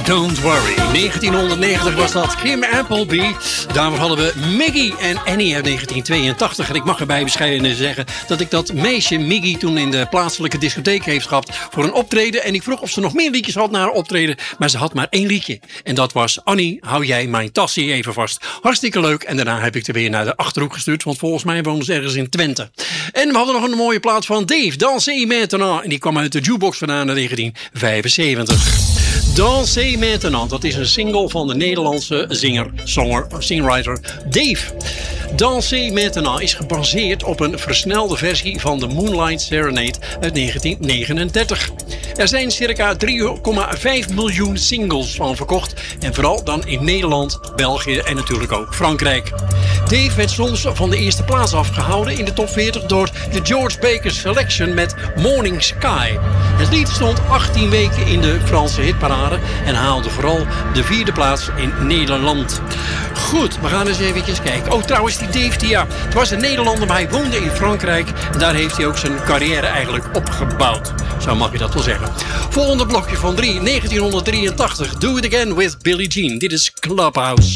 Don't Worry. 1990 was dat. Kim Appleby. Daarvoor hadden we Miggy en Annie uit 1982. En ik mag erbij bescheiden zeggen dat ik dat meisje Miggy toen in de plaatselijke discotheek heeft gehad voor een optreden. En ik vroeg of ze nog meer liedjes had na haar optreden. Maar ze had maar 1 liedje. En dat was Annie, hou jij mijn tassie even vast. Hartstikke leuk. En daarna heb ik er weer naar de Achterhoek gestuurd. Want volgens mij wonen ze ergens in Twente. En we hadden nog een mooie plaat van Dave. Dansez maintenant. En die kwam uit de jukebox vandaan in 1975. Dansez maintenant, dat is een single van de Nederlandse songwriter Dave. Dansez maintenant is gebaseerd op een versnelde versie van de Moonlight Serenade uit 1939. Er zijn circa 3,5 miljoen singles van verkocht en vooral dan in Nederland, België en natuurlijk ook Frankrijk. Dave werd soms van de eerste plaats afgehouden in de top 40 door de George Baker Selection met Morning Sky. Het lied stond 18 weken in de Franse hitparade en haalde vooral de 4e plaats in Nederland. Goed, we gaan eens eventjes kijken. Oh, trouwens, die Dave, ja, het was een Nederlander, maar hij woonde in Frankrijk. En daar heeft hij ook zijn carrière eigenlijk opgebouwd. Zo mag je dat wel zeggen. Volgende blokje van 1983. Do It Again with Billie Jean. Dit is Clubhouse.